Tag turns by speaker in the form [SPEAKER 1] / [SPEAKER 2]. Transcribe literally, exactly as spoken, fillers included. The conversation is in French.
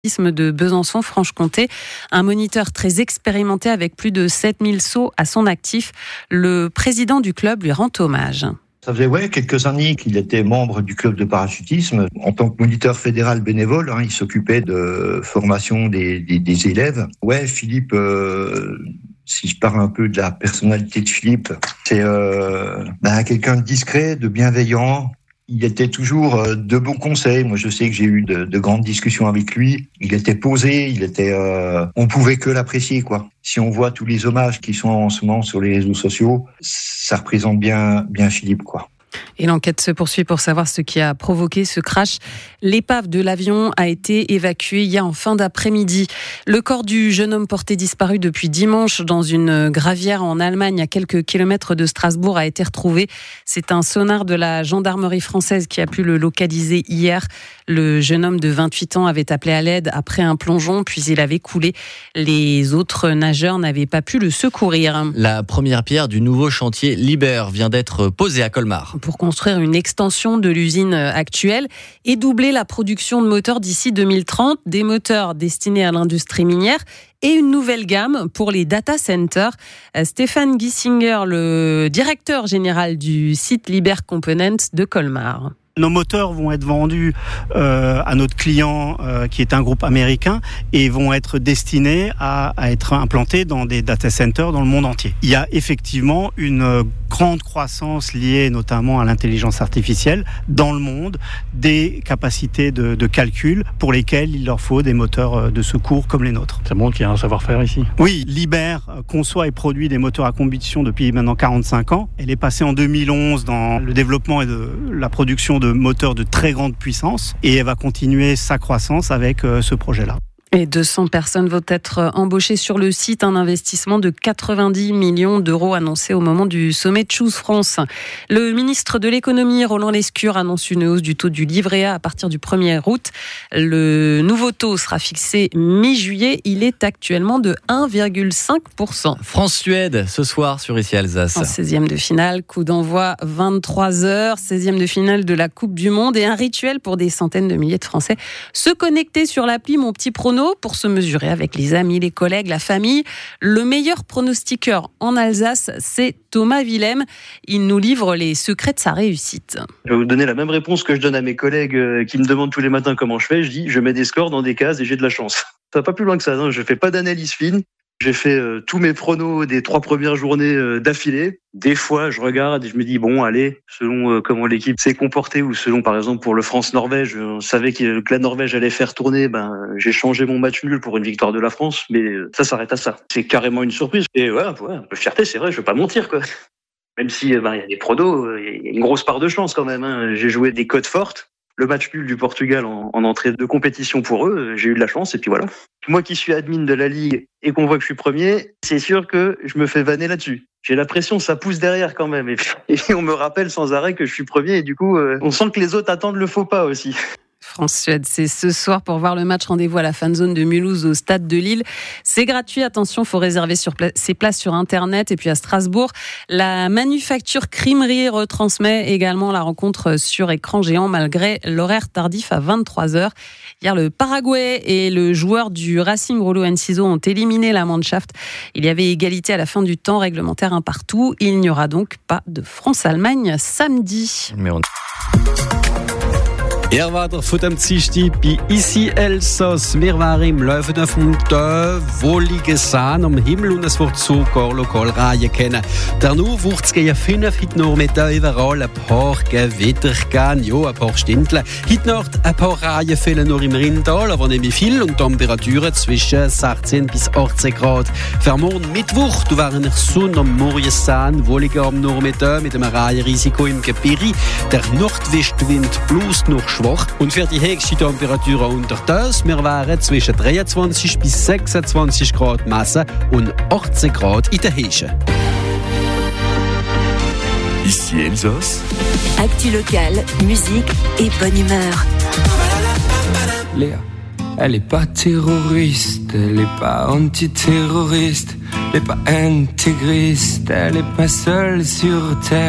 [SPEAKER 1] de Besançon-Franche-Comté. Un moniteur très expérimenté avec plus de sept mille sauts à son actif. Le président du club lui rend hommage.
[SPEAKER 2] Ça faisait ouais, quelques années qu'il était membre du club de parachutisme. En tant que moniteur fédéral bénévole, hein, il s'occupait de formation des, des, des élèves. Ouais, Philippe, euh, si je parle un peu de la personnalité de Philippe, c'est euh, ben, quelqu'un de discret, de bienveillant. Il était toujours de bons conseils. Moi, je sais que j'ai eu de, de grandes discussions avec lui. Il était posé, il était, euh, on pouvait que l'apprécier, quoi. Si on voit tous les hommages qui sont en ce moment sur les réseaux sociaux, ça représente bien, bien Philippe, quoi.
[SPEAKER 1] Et l'enquête se poursuit pour savoir ce qui a provoqué ce crash. L'épave de l'avion a été évacuée hier en fin d'après-midi. Le corps du jeune homme porté disparu depuis dimanche dans une gravière en Allemagne à quelques kilomètres de Strasbourg a été retrouvé. C'est un sonar de la gendarmerie française qui a pu le localiser hier. Le jeune homme de vingt-huit ans avait appelé à l'aide après un plongeon, puis il avait coulé. Les autres nageurs n'avaient pas pu le secourir.
[SPEAKER 3] La première pierre du nouveau chantier Liber vient d'être posée à Colmar.
[SPEAKER 1] Pour construire une extension de l'usine actuelle et doubler la production de moteurs d'ici deux mille trente, des moteurs destinés à l'industrie minière et une nouvelle gamme pour les data centers. Stéphane Gissinger, le directeur général du site Liber Components de Colmar.
[SPEAKER 4] Nos moteurs vont être vendus euh, à notre client euh, qui est un groupe américain et vont être destinés à, à être implantés dans des data centers dans le monde entier. Il y a effectivement une grande croissance liée notamment à l'intelligence artificielle dans le monde, des capacités de, de calcul pour lesquelles il leur faut des moteurs de secours comme les nôtres.
[SPEAKER 5] Ça montre qu'il y a un savoir-faire ici.
[SPEAKER 4] Oui, Liber conçoit et produit des moteurs à combustion depuis maintenant quarante-cinq ans. Elle est passée en deux mille onze dans le développement et de la production de moteurs de très grande puissance et elle va continuer sa croissance avec euh, ce projet-là.
[SPEAKER 1] Et deux cents personnes vont être embauchées sur le site, un investissement de quatre-vingt-dix millions d'euros annoncé au moment du sommet de Choose France. Le ministre de l'économie, Roland Lescure, annonce une hausse du taux du livret A à partir du premier août. Le nouveau taux sera fixé mi-juillet. Il est actuellement de un virgule cinq pour cent.
[SPEAKER 3] France-Suède, ce soir sur Ici Alsace.
[SPEAKER 1] En seizième de finale, coup d'envoi vingt-trois heures, seizième de finale de la Coupe du Monde et un rituel pour des centaines de milliers de Français. Se connecter sur l'appli Mon Petit Prono pour se mesurer avec les amis, les collègues, la famille. Le meilleur pronostiqueur en Alsace, c'est Thomas Willem. Il nous livre les secrets de sa réussite.
[SPEAKER 6] Je vais vous donner la même réponse que je donne à mes collègues qui me demandent tous les matins comment je fais. Je dis, je mets des scores dans des cases et j'ai de la chance. Ça va pas plus loin que ça. Non, je fais pas d'analyse fine. J'ai fait euh, tous mes pronos des trois premières journées euh, d'affilée. Des fois, je regarde et je me dis, bon, allez, selon euh, comment l'équipe s'est comportée ou selon, par exemple, pour le France-Norvège, on savait que la Norvège allait faire tourner, ben, j'ai changé mon match nul pour une victoire de la France, mais euh, ça s'arrête à ça. C'est carrément une surprise. Et ouais, ouais, un peu fierté, c'est vrai, je vais pas mentir, quoi. Même si, ben, y a des pronos, il y a une grosse part de chance quand même, hein. J'ai joué des cotes fortes. Le match nul du Portugal en, en entrée de compétition pour eux, j'ai eu de la chance et puis voilà. Moi qui suis admin de la Ligue et qu'on voit que je suis premier, c'est sûr que je me fais vanner là-dessus. J'ai l'impression que ça pousse derrière quand même et, puis, et on me rappelle sans arrêt que je suis premier et du coup, euh, on sent que les autres attendent le faux pas aussi.
[SPEAKER 1] France-Suède, c'est ce soir pour voir le match. Rendez-vous à la fan zone de Mulhouse au stade de Lille. C'est gratuit, attention, il faut réserver sur pla- ses places sur Internet. Et puis à Strasbourg, la manufacture Crimerie retransmet également la rencontre sur écran géant malgré l'horaire tardif à vingt-trois heures. Hier, le Paraguay et le joueur du Racing Rollo Enciso ont éliminé la Mannschaft. Il y avait égalité à la fin du temps réglementaire un partout. Il n'y aura donc pas de France-Allemagne samedi.
[SPEAKER 3] Mais on...
[SPEAKER 7] Er war der von dem Dienstag bei Ici Elsass. Wir waren im Löwen vom Tö, wollige Sahne am Himmel und es wird sogar Lokalreihen kennen. Der nur wird es gegen fünf heute noch mit überall ein paar Gewitter gehen. Ja, ein paar Stinteln. Heute Nacht ein paar Reihen fehlen nur im Rindtal, aber nicht mehr viel und Temperaturen zwischen sechzehn bis achtzehn Grad. Für morgen Mittwoch, du wären ich Sonne am Morgensahn, wollige am Nordmeter mit einem Reihenrisiko im Gebirge. Der Nordwestwind blust noch schwach. Und für die höchste Temperatur unter das, wir wären zwischen dreiundzwanzig bis sechsundzwanzig Grad Masse und achtzehn Grad in der Heche.
[SPEAKER 8] Ici Elsass.
[SPEAKER 9] Actu locale, musique et bonne humeur.
[SPEAKER 10] Léa, elle est pas terroriste, elle est pas antiterroriste, elle est pas intégriste, elle est pas seule sur terre.